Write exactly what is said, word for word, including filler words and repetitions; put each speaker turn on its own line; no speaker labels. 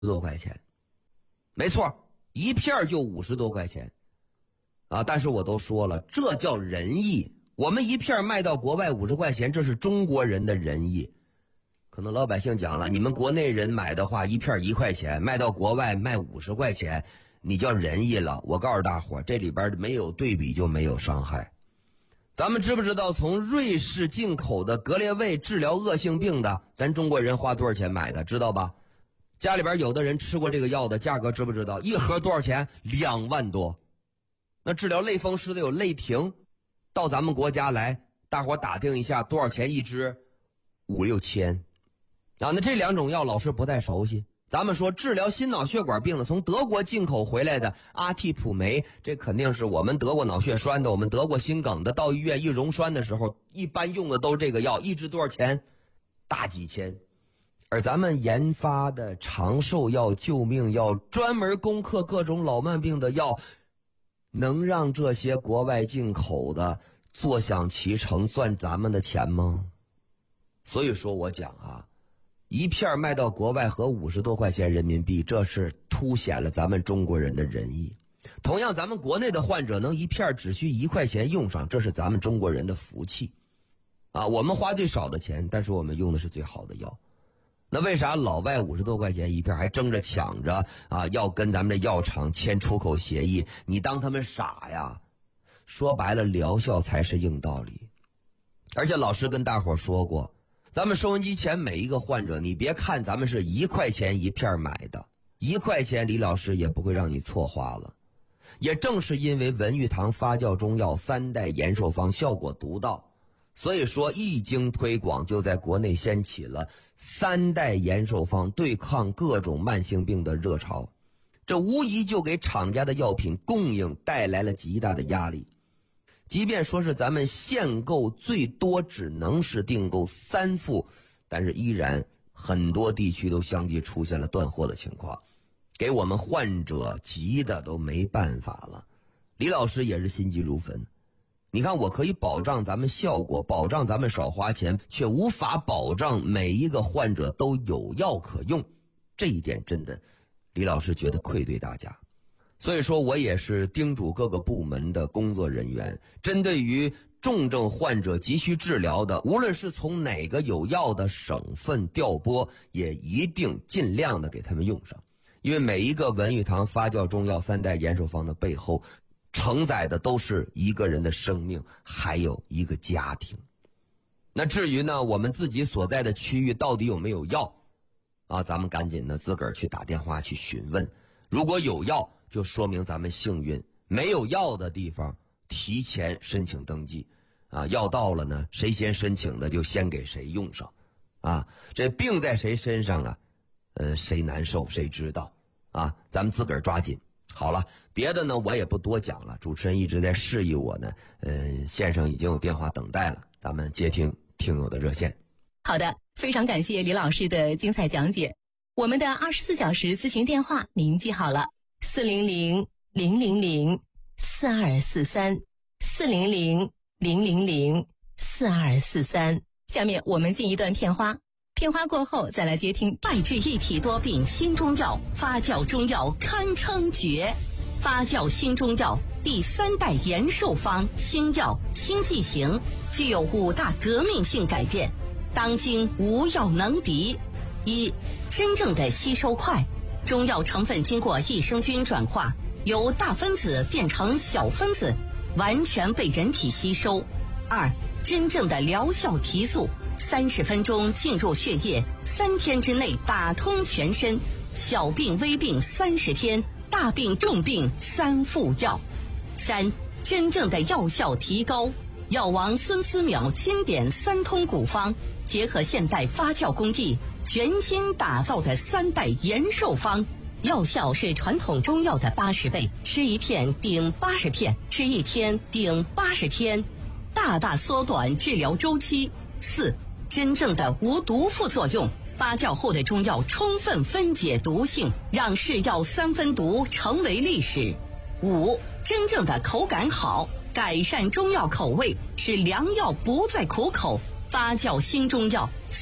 多块钱，没错，一片就五十多块钱啊！但是我都说了，这叫仁义。我们一片卖到国外五十块钱，这是中国人的仁义。可能老百姓讲了，你们国内人买的话，一片一块钱，卖到国外卖五十块钱，你叫仁义了。我告诉大伙，这里边没有对比就没有伤害。咱们知不知道从瑞士进口的格列卫治疗恶性病的，咱中国人花多少钱买的，知道吧？家里边有的人吃过这个药的，价格知不知道？一盒多少钱？两万多。那治疗类风湿的有类停，到咱们国家来，大伙打听一下多少钱一支？五六千啊。那这两种药老师不太熟悉。咱们说治疗心脑血管病的，从德国进口回来的阿替普酶，这肯定是我们得过脑血栓的，我们得过心梗的，到医院一溶栓的时候，一般用的都是这个药，一支多少钱？大几千。而咱们研发的长寿药、救命药，专门攻克各种老慢病的药，能让这些国外进口的坐享其成，赚咱们的钱吗？所以说我讲啊，一片卖到国外和五十多块钱人民币，这是凸显了咱们中国人的仁义。同样，咱们国内的患者能一片只需一块钱用上，这是咱们中国人的福气啊！我们花最少的钱，但是我们用的是最好的药。那为啥老外五十多块钱一片还争着抢着啊，要跟咱们的药厂签出口协议？你当他们傻呀？说白了，疗效才是硬道理。而且老师跟大伙说过，咱们收音机前每一个患者，你别看咱们是一块钱一片买的，一块钱李老师也不会让你错花了。也正是因为文玉堂发酵中药三代延寿方效果独到，所以说一经推广，就在国内掀起了三代延寿方对抗各种慢性病的热潮。这无疑就给厂家的药品供应带来了极大的压力。即便说是咱们限购最多只能是订购三副，但是依然很多地区都相继出现了断货的情况，给我们患者急的都没办法了。李老师也是心急如焚。你看，我可以保障咱们效果，保障咱们少花钱，却无法保障每一个患者都有药可用，这一点真的李老师觉得愧对大家。所以说我也是叮嘱各个部门的工作人员，针对于重症患者急需治疗的，无论是从哪个有药的省份调拨，也一定尽量的给他们用上。因为每一个文玉堂发酵中药三代延寿方的背后，承载的都是一个人的生命，还有一个家庭。那至于呢，我们自己所在的区域到底有没有药啊？咱们赶紧的自个儿去打电话去询问。如果有药，就说明咱们幸运；没有药的地方，提前申请登记啊。药到了呢，谁先申请的就先给谁用上啊。这病在谁身上啊？呃，谁难受谁知道啊。咱们自个儿抓紧。好了，别的呢我也不多讲了，主持人一直在示意我呢，呃，线上已经有电话等待了，咱们接听听友的热线。
好的，非常感谢李老师的精彩讲解。我们的二十四小时咨询电话您记好了，四零零零零零四二四三，四零零零零零四二四三。下面我们进一段片花，片花过后再来接听。
百治一体多病新中药，发酵中药堪称绝。发酵新中药第三代延寿方新药新剂型，具有五大革命性改变，当今无药能敌。一、真正的吸收快，中药成分经过益生菌转化，由大分子变成小分子，完全被人体吸收。二、真正的疗效提速，三十分钟进入血液，三天之内打通全身，小病微病三十天，大病重病三副药。三、真正的药效提高，药王孙思邈经典三通古方，结合现代发酵工艺，全新打造的三代延寿方，药效是传统中药的八十倍，吃一片顶八十片，吃一天顶八十天，大大缩短治疗周期。四、真正的无毒副作用，发酵后的中药充分分解毒性，让是药三分毒成为历史。五、真正的口感好，改善中药口味，使良药不再苦口。发酵新中药